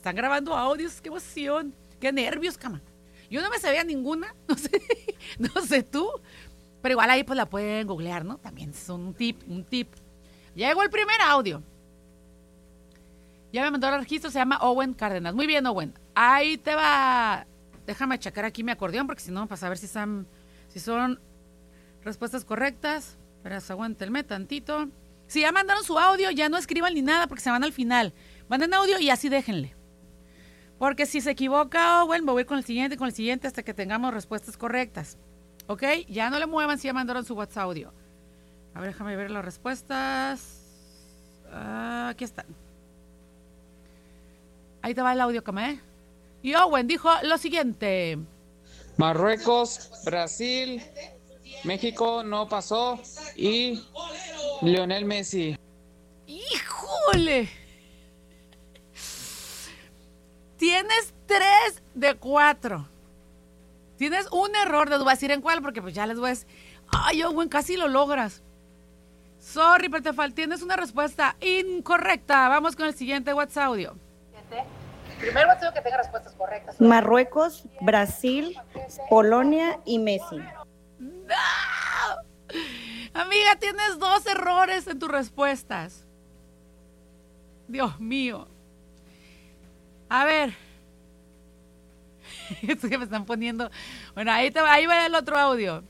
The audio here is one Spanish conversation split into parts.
están grabando audios, qué emoción, qué nervios, cama. Yo no me sabía ninguna, no sé tú, pero igual ahí pues la pueden googlear, ¿no? También es un tip. Llegó el primer audio. Ya me mandó el registro, se llama Owen Cárdenas. Muy bien, Owen. Ahí te va. Déjame checar aquí mi acordeón, porque si no, para saber si son respuestas correctas. Pero aguántenme tantito. Si ya mandaron su audio, ya no escriban ni nada, porque se van al final. Manden audio y así déjenle. Porque si se equivoca Owen, voy a ir con el siguiente, hasta que tengamos respuestas correctas. ¿Ok? Ya no le muevan si ya mandaron su WhatsApp audio. A ver, déjame ver las respuestas. Aquí están. Ahí te va el audio, Cama, Y Owen dijo lo siguiente. Marruecos, Brasil, México no pasó y Lionel Messi. ¡Híjole! Tienes 3 de 4. Tienes un error, les voy a decir en cuál, porque pues ya les voy a decir. Ay, Owen, casi lo logras. Sorry, pero tienes una respuesta incorrecta. Vamos con el siguiente WhatsApp audio. Primero WhatsApp que tenga respuestas correctas. Marruecos, Brasil, Polonia y Messi. ¡No! Amiga, tienes 2 errores en tus respuestas. Dios mío. A ver. Esto que me están poniendo. Bueno, ahí va el otro audio.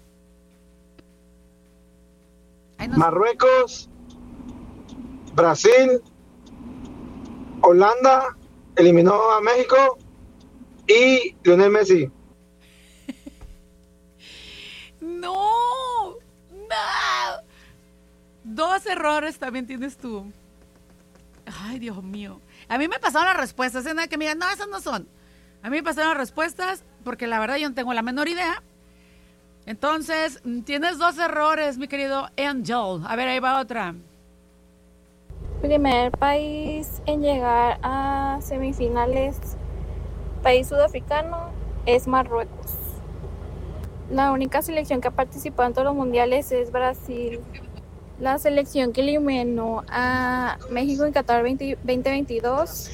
Marruecos, Brasil, Holanda eliminó a México y Lionel Messi. No. 2 errores también tienes tú. Ay, Dios mío. A mí me pasaron las respuestas. ¿Eh? Que me digan, no, esas no son. A mí me pasaron las respuestas porque la verdad yo no tengo la menor idea. Entonces, tienes 2 errores, mi querido Angel. A ver, ahí va otra. Primer país en llegar a semifinales, país sudafricano, es Marruecos. La única selección que ha participado en todos los mundiales es Brasil. La selección que eliminó a México en Qatar 2022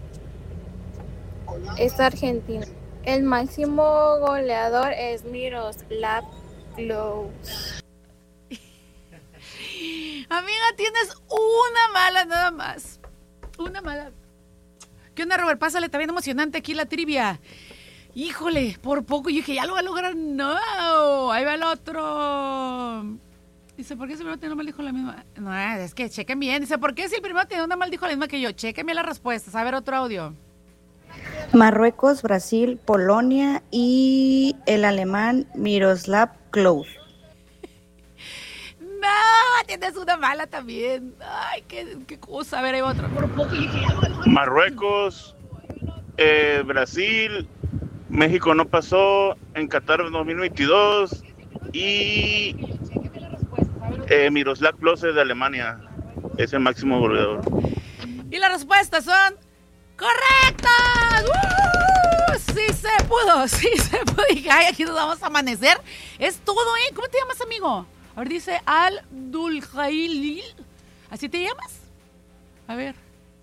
es Argentina. El máximo goleador es Miroslav Klose. Amiga, tienes una mala nada más. Una mala. ¿Qué onda, Robert? Pásale, está bien emocionante aquí la trivia. Híjole, por poco. Yo dije, ya lo va a lograr. No, ahí va el otro. Dice, ¿por qué si el primero tiene una mal dijo la misma? No, es que chequen bien. Dice, ¿por qué si el primero tiene una mal dijo la misma que yo? Chequen bien las respuestas. A ver, otro audio. Marruecos, Brasil, Polonia y el alemán Miroslav Klose. No, tienes una mala también. Ay, qué cosa. A ver, hay otra. Marruecos, Brasil, México no pasó en Qatar 2022 y Miroslav Klose de Alemania es el máximo goleador. Y las respuestas son correctas. Sí se pudo. Y aquí nos vamos a amanecer. Es todo, ¿eh? ¿Cómo te llamas, amigo? A ver, dice Al-Duljalil. ¿Así te llamas? A ver.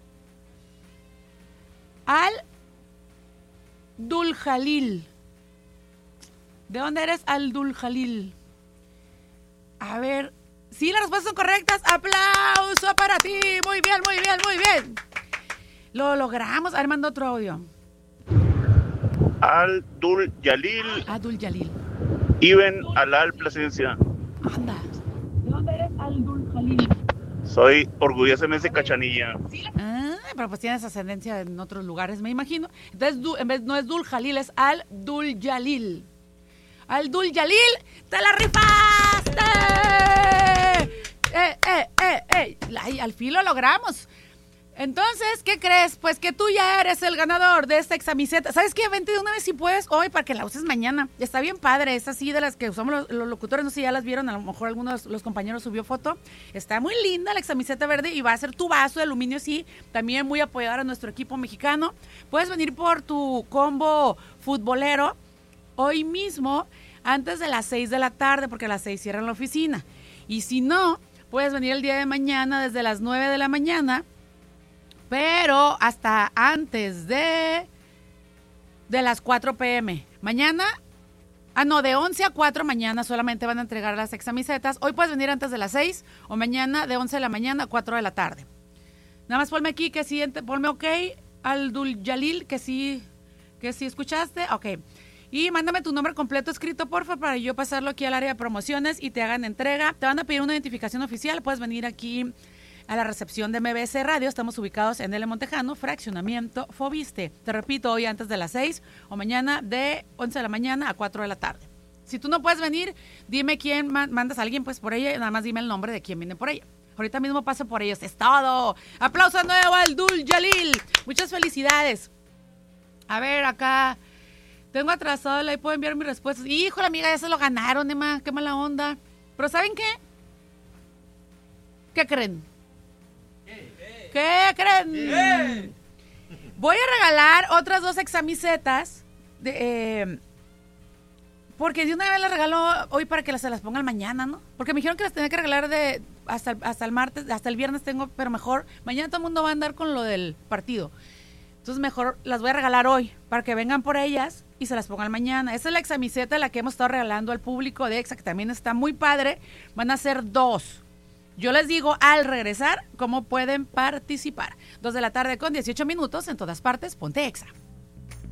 Al-Duljalil. ¿De dónde eres, Al-Duljalil? A ver. Sí, las respuestas son correctas. ¡Aplauso para ti! Muy bien, muy bien, muy bien. Lo logramos. A ver, manda otro audio. Al-Duljalil. Al-Duljalil. Ibn Alal Plasencia. Anda. ¿De dónde eres, Al-Duljalil? Soy orgullosamente cachanilla. Pero pues tienes ascendencia en otros lugares, me imagino. Entonces, en vez no es Duljalil, es Al-Duljalil. Al-Duljalil, ¡te la rifaste! Ay, al fin lo logramos. Entonces, ¿qué crees? Pues que tú ya eres el ganador de esta examiseta. ¿Sabes qué? Vente de una vez si puedes hoy para que la uses mañana. Está bien padre, es así de las que usamos los locutores, no sé si ya las vieron, a lo mejor algunos de los compañeros subió foto. Está muy linda la examiseta verde y va a ser tu vaso de aluminio, sí, también muy apoyar a nuestro equipo mexicano. Puedes venir por tu combo futbolero hoy mismo antes de las 6 de la tarde, porque a las 6 cierran la oficina. Y si no, puedes venir el día de mañana desde las 9 de la mañana pero hasta antes de las 4 p.m. Mañana, de 11 a 4 mañana solamente van a entregar las examisetas. Hoy puedes venir antes de las 6 o mañana de 11 de la mañana a 4 de la tarde. Nada más ponme aquí que sí, ponme ok, Aldul Yalil, que sí escuchaste, ok. Y mándame tu nombre completo escrito, porfa, para yo pasarlo aquí al área de promociones y te hagan entrega. Te van a pedir una identificación oficial, puedes venir aquí a la recepción de MBS Radio. Estamos ubicados en L. Montejano, fraccionamiento Fobiste. Te repito, hoy antes de las 6 o mañana de 11 de la mañana a 4 de la tarde. Si tú no puedes venir, dime quién mandas a alguien pues por ella, nada más dime el nombre de quién viene por ella. Ahorita mismo paso por ellos, es todo. Aplauso nuevo al Dul Yalil. Muchas felicidades. A ver, acá tengo atrasado, le puedo enviar mis respuestas. Híjole, amiga, ya se lo ganaron, Emma, qué mala onda. Pero ¿saben qué? ¿Qué creen? ¿Qué creen? Voy a regalar otras 2 examisetas porque de una vez las regalo hoy para que se las pongan mañana, ¿no? Porque me dijeron que las tenía que regalar hasta el martes, hasta el viernes tengo, pero mejor, mañana todo el mundo va a andar con lo del partido. Entonces mejor las voy a regalar hoy para que vengan por ellas y se las pongan mañana. Esa es la examiseta la que hemos estado regalando al público de EXA, que también está muy padre. Van a ser 2. Yo les digo al regresar cómo pueden participar. 2 de la tarde con 18 minutos en todas partes. Ponte EXA.